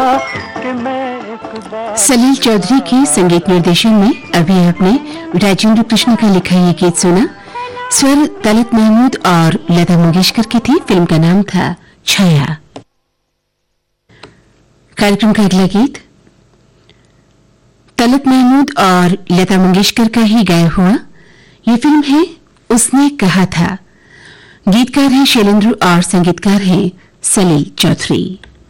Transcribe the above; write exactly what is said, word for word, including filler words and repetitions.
कि मैं एक बार। सलील चौधरी के संगीत निर्देशन में अभी आपने राजेंद्र कृष्ण का लिखा ये गीत सुना। स्वर तलत महमूद और लता मंगेशकर की थी। फिल्म का नाम था छाया। कार्यक्रम का अगला गीत तलत महमूद और लता मंगेशकर का ही गाया हुआ। ये फिल्म है उसने कहा था। गीतकार हैं शैलेंद्र और संगीतकार हैं सलील चौधरी।